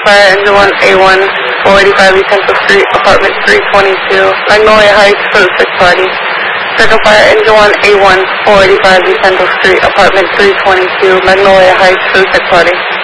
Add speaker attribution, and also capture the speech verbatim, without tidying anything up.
Speaker 1: fire engine one A one, four eighty-five Utensil Street, apartment three twenty-two, Magnolia Heights for the sick party. Second fire engine one A one, four eighty-five Utensil Street, apartment three twenty-two, Magnolia Heights for the sick party.